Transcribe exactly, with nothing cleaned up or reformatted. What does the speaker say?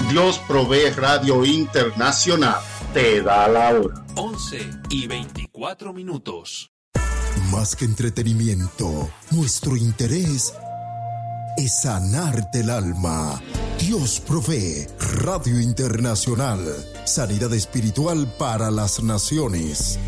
Dios Provee Radio Internacional te da la hora. once y veinticuatro minutos. Más que entretenimiento, nuestro interés es sanarte el alma. Dios Provee Radio Internacional. Sanidad espiritual para las naciones.